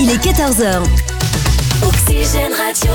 Il est 14h. Oxygène Radio.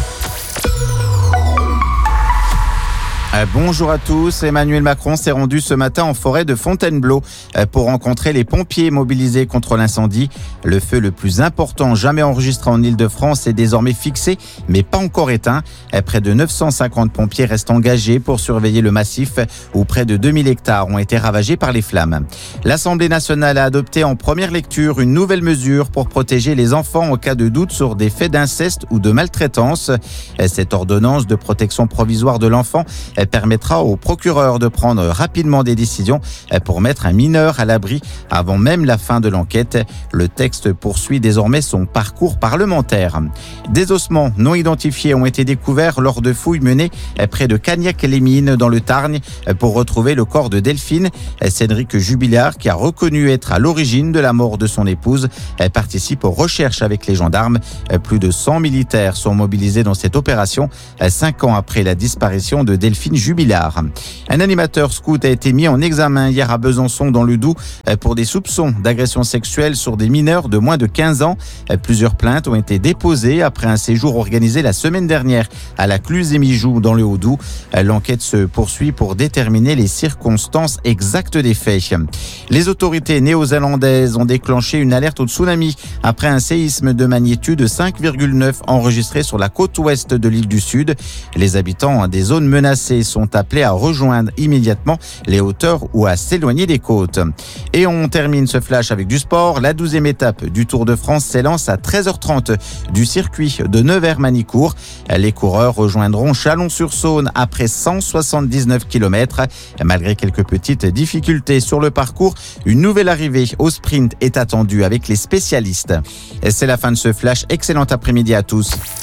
Bonjour à tous. Emmanuel Macron s'est rendu ce matin en forêt de Fontainebleau pour rencontrer les pompiers mobilisés contre l'incendie. Le feu le plus important jamais enregistré en Île-de-France est désormais fixé, mais pas encore éteint. Près de 950 pompiers restent engagés pour surveiller le massif où près de 2000 hectares ont été ravagés par les flammes. L'Assemblée nationale a adopté en première lecture une nouvelle mesure pour protéger les enfants en cas de doute sur des faits d'inceste ou de maltraitance. Cette ordonnance de protection provisoire de l'enfant permettra au procureur de prendre rapidement des décisions pour mettre un mineur à l'abri avant même la fin de l'enquête. Le texte poursuit désormais son parcours parlementaire. Des ossements non identifiés ont été découverts lors de fouilles menées près de Cagnac-les-Mines dans le Tarn pour retrouver le corps de Delphine. Cédric Jubilard, qui a reconnu être à l'origine de la mort de son épouse, participe aux recherches avec les gendarmes. Plus de 100 militaires sont mobilisés dans cette opération 5 ans après la disparition de Delphine Jubilard. Un animateur scout a été mis en examen hier à Besançon dans le Doubs pour des soupçons d'agression sexuelle sur des mineurs de moins de 15 ans. Plusieurs plaintes ont été déposées après un séjour organisé la semaine dernière à la Cluse-et-Mijoux dans le Haut-Doubs. L'enquête se poursuit pour déterminer les circonstances exactes des faits. Les autorités néo-zélandaises ont déclenché une alerte au tsunami après un séisme de magnitude 5,9 enregistré sur la côte ouest de l'île du Sud. Les habitants des zones menacées sont appelés à rejoindre immédiatement les hauteurs ou à s'éloigner des côtes. Et on termine ce flash avec du sport. La 12e étape du Tour de France s'élance à 13h30 du circuit de Nevers-Manicourt. Les coureurs rejoindront Chalon-sur-Saône après 179 km. Malgré quelques petites difficultés sur le parcours, une nouvelle arrivée au sprint est attendue avec les spécialistes. Et c'est la fin de ce flash. Excellent après-midi à tous.